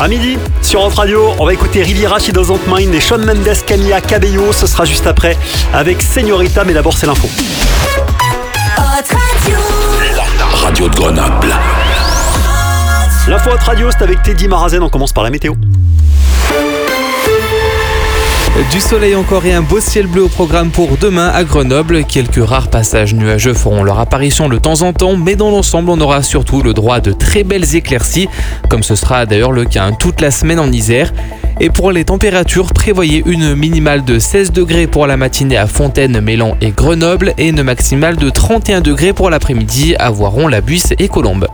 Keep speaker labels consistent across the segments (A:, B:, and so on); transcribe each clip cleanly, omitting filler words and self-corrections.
A: À midi, sur Hot Radio, on va écouter Riviera She Doesn't Mind et Shawn Mendes, Camila Cabello. Ce sera juste après avec Señorita, mais d'abord c'est l'info.
B: Hot Radio.
C: La radio de Grenoble.
A: L'info Hot Radio, c'est avec Teddy Marazen. On commence par la météo.
D: Du soleil encore et un beau ciel bleu au programme pour demain à Grenoble. Quelques rares passages nuageux feront leur apparition de temps en temps, mais dans l'ensemble, on aura surtout le droit de très belles éclaircies, comme ce sera d'ailleurs le cas toute la semaine en Isère. Et pour les températures, prévoyez une minimale de 16 degrés pour la matinée à Fontaine, Mélan et Grenoble, et une maximale de 31 degrés pour l'après-midi à Voiron, La Buisse et Colombes.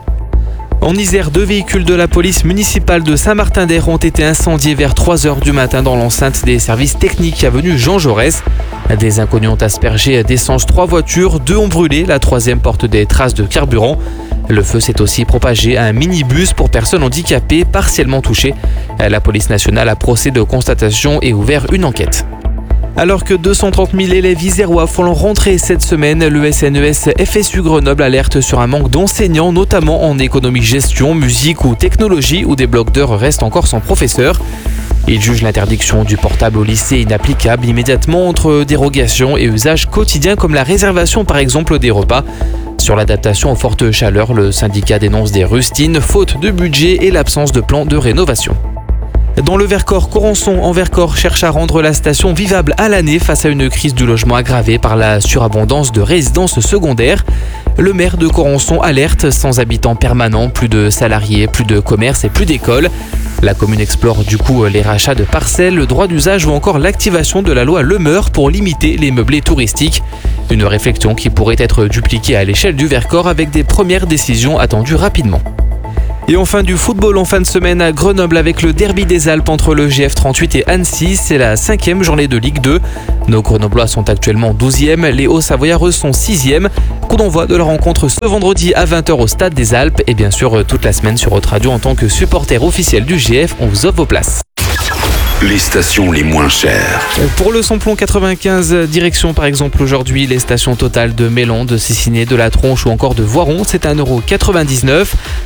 D: En Isère, 2 véhicules de la police municipale de Saint-Martin-d'Air ont été incendiés vers 3h du matin dans l'enceinte des services techniques avenue Jean Jaurès. Des inconnus ont aspergé d'essence 3 voitures, 2 ont brûlé, la 3e porte des traces de carburant. Le feu s'est aussi propagé à un minibus pour personnes handicapées partiellement touchées. La police nationale a procédé aux constatations et ouvert une enquête. Alors que 230 000 élèves isérois font leur rentrée cette semaine, le SNES FSU Grenoble alerte sur un manque d'enseignants, notamment en économie-gestion, musique ou technologie, où des blocs d'heures restent encore sans professeur. Il juge l'interdiction du portable au lycée inapplicable immédiatement entre dérogations et usages quotidiens comme la réservation par exemple des repas. Sur l'adaptation aux fortes chaleurs, le syndicat dénonce des rustines, faute de budget et l'absence de plan de rénovation. Dans le Vercors, Corançon en Vercors cherche à rendre la station vivable à l'année face à une crise du logement aggravée par la surabondance de résidences secondaires. Le maire de Corançon alerte, sans habitants permanents, plus de salariés, plus de commerces et plus d'écoles. La commune explore du coup les rachats de parcelles, le droit d'usage ou encore l'activation de la loi Lemeur pour limiter les meublés touristiques. Une réflexion qui pourrait être dupliquée à l'échelle du Vercors avec des premières décisions attendues rapidement. Et enfin du football en fin de semaine à Grenoble avec le derby des Alpes entre le GF38 et Annecy. C'est la 5e journée de Ligue 2. Nos Grenoblois sont actuellement 12e, les Hauts-Savoyards sont 6e. Coup d'envoi de la rencontre ce vendredi à 20h au Stade des Alpes. Et bien sûr toute la semaine sur Hot Radio en tant que supporter officiel du GF, on vous offre vos places.
C: Les stations les moins chères.
D: Pour le samplon 95, direction par exemple aujourd'hui les stations totales de Mélan, de Cessiné, de La Tronche ou encore de Voiron, c'est 1,99€.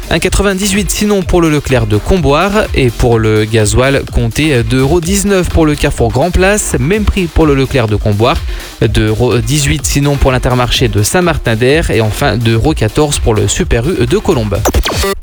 D: 1,98€ sinon pour le Leclerc de Comboire. Et pour le gasoil, comptez 2,19€ pour le Carrefour Grand Place, même prix pour le Leclerc de Comboire. 2,18€ sinon pour l'Intermarché de Saint-Martin-d'Air. Et enfin 2,14€ pour le Super U de Colombes.